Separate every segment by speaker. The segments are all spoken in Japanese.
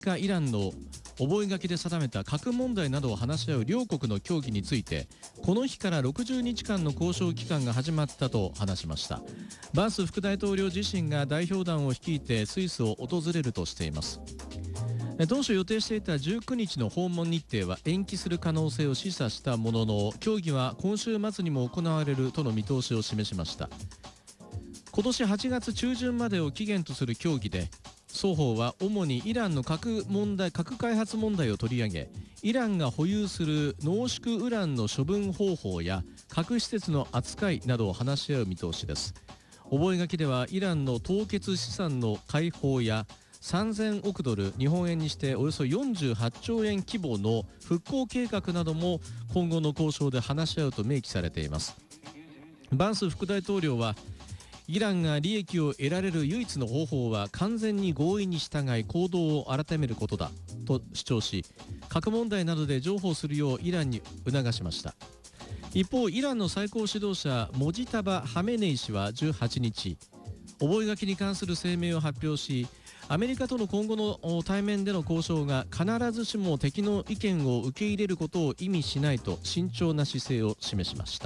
Speaker 1: カ、イランの覚書で定めた核問題などを話し合う両国の協議について、この日から60日間の交渉期間が始まったと話しました。バース副大統領自身が代表団を率いてスイスを訪れるとしています。当初予定していた19日の訪問日程は延期する可能性を示唆したものの、協議は今週末にも行われるとの見通しを示しました。今年8月中旬までを期限とする協議で、双方は主にイランの核開発問題を取り上げ、イランが保有する濃縮ウランの処分方法や核施設の扱いなどを話し合う見通しです。覚書ではイランの凍結資産の解放や3000億ドル、日本円にしておよそ48兆円規模の復興計画なども今後の交渉で話し合うと明記されています。バンス副大統領は、イランが利益を得られる唯一の方法は完全に合意に従い行動を改めることだと主張し、核問題などで譲歩するようイランに促しました。一方、イランの最高指導者モジタバ・ハメネイ氏は18日、覚書に関する声明を発表し、アメリカとの今後の対面での交渉が必ずしも敵の意見を受け入れることを意味しないと慎重な姿勢を示しました。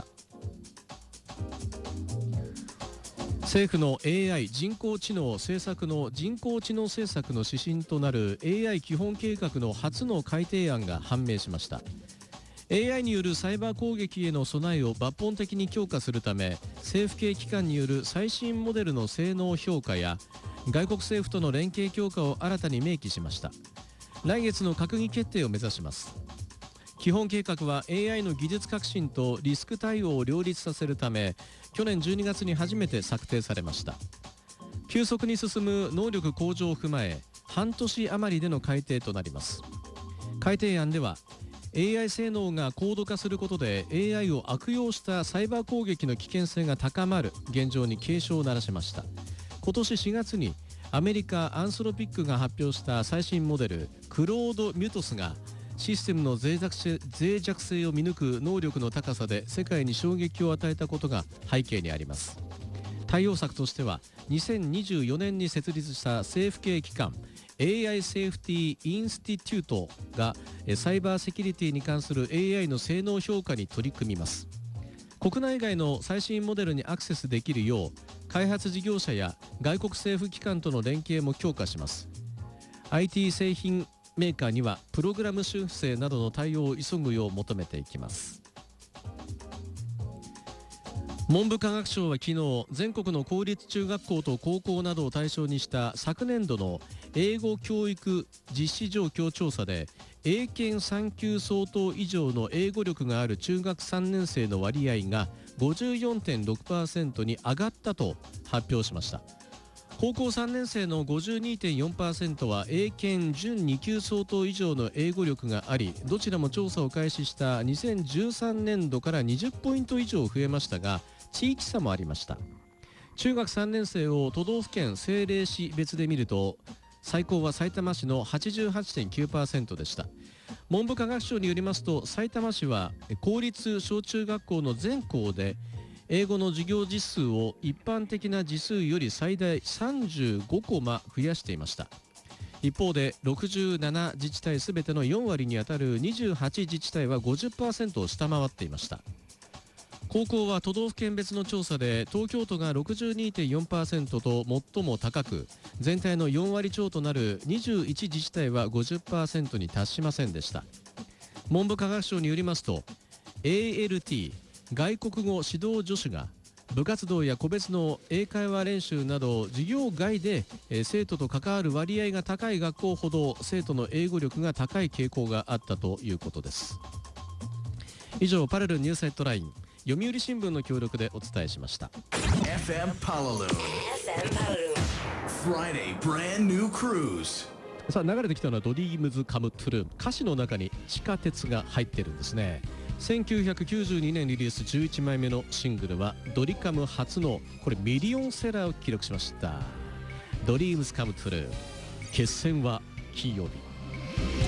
Speaker 1: 政府の AI 人工知能政策の指針となる AI 基本計画の初の改定案が判明しました。 AI によるサイバー攻撃への備えを抜本的に強化するため、政府系機関による最新モデルの性能評価や外国政府との連携強化を新たに明記しました。来月の閣議決定を目指します。基本計画は AI の技術革新とリスク対応を両立させるため、去年12月に初めて策定されました。急速に進む能力向上を踏まえ、半年余りでの改定となります。改定案では AI 性能が高度化することで AI を悪用したサイバー攻撃の危険性が高まる現状に警鐘を鳴らしました。今年4月にアメリカアンソロピックが発表した最新モデルクロード・ミュトスがシステムの脆弱性を見抜く能力の高さで世界に衝撃を与えたことが背景にあります。対応策としては、2024年に設立した政府系機関 AI セーフティーインスティテュートがサイバーセキュリティに関する AI の性能評価に取り組みます。国内外の最新モデルにアクセスできるよう、開発事業者や外国政府機関との連携も強化します。 IT 製品メーカーにはプログラム修正などの対応を急ぐよう求めていきます。文部科学省は昨日、全国の公立中学校と高校などを対象にした昨年度の英語教育実施状況調査で、英検3級相当以上の英語力がある中学3年生の割合が 54.6% に上がったと発表しました。高校3年生の 52.4% は英検準2級相当以上の英語力があり、どちらも調査を開始した2013年度から20ポイント以上増えましたが、地域差もありました。中学3年生を都道府県政令市別で見ると、最高は埼玉市の 88.9% でした。文部科学省によりますと、埼玉市は公立小中学校の全校で英語の授業実数を一般的な時数より最大35コマ増やしていました。一方で67自治体すべての4割にあたる28自治体は 50% を下回っていました。高校は都道府県別の調査で東京都が 62.4% と最も高く、全体の4割超となる21自治体は 50% に達しませんでした。文部科学省によりますと、 ALT 外国語指導助手が部活動や個別の英会話練習など授業外で生徒と関わる割合が高い学校ほど生徒の英語力が高い傾向があったということです。以上、パレルニュースヘッドライン、読売新聞の協力でお伝えしました。
Speaker 2: FM Palalu Friday Brand New Cruise。
Speaker 1: さあ、流れてきたのはドリームズカムトゥルーム。歌詞の中に地下鉄が入ってるんですね。1992年リリース11枚目のシングルはドリカム初のミリオンセラーを記録しました。ドリームズカムトゥルーム、決戦は金曜日。